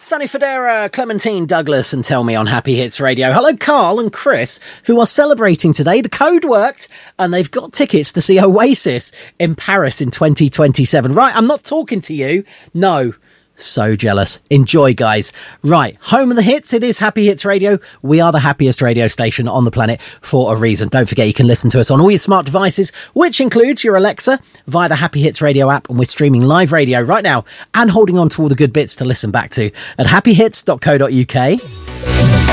Sunny Federa, Clementine Douglas and Tell Me on Happy Hits Radio. Hello, Carl and Chris, who are celebrating today. The code worked and they've got tickets to see Oasis in Paris in 2027. Right, I'm not talking to you. No. So jealous. Enjoy, guys. Right, home of the hits. It is Happy Hits Radio. We are the happiest radio station on the planet for a reason. Don't forget you can listen to us on all your smart devices, which includes your Alexa, via the Happy Hits Radio app, and we're streaming live radio right now and holding on to all the good bits to listen back to at happyhits.co.uk.